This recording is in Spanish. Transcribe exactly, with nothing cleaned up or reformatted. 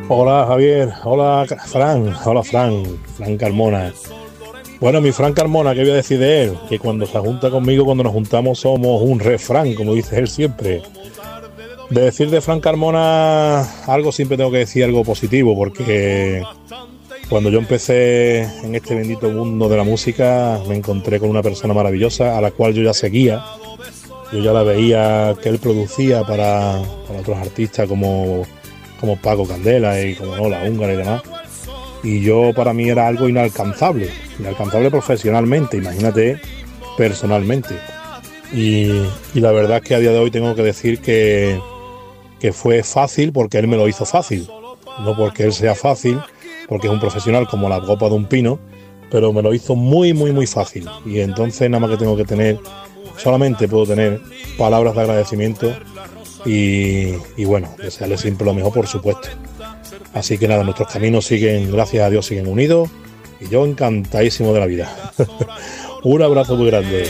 Hola Javier, hola Fran, hola Fran, Fran Carmona. Bueno, mi Fran Carmona, ¿qué voy a decir de él? Que cuando se junta conmigo, cuando nos juntamos somos un refrán, como dice él siempre. De decir de Fran Carmona algo siempre tengo que decir algo positivo, porque cuando yo empecé en este bendito mundo de la música me encontré con una persona maravillosa a la cual yo ya seguía. Yo ya la veía que él producía para, para otros artistas como, como Paco Candela y como no, La Húngara y demás. Y yo para mí era algo inalcanzable, inalcanzable profesionalmente, imagínate personalmente. Y, y la verdad es que a día de hoy tengo que decir que, que fue fácil porque él me lo hizo fácil, no porque él sea fácil, porque es un profesional como la copa de un pino, pero me lo hizo muy, muy, muy fácil. Y entonces nada más que tengo que tener, solamente puedo tener palabras de agradecimiento y, y bueno, desearle siempre lo mejor, por supuesto. Así que nada, nuestros caminos siguen, gracias a Dios, siguen unidos y yo encantadísimo de la vida. Un abrazo muy grande.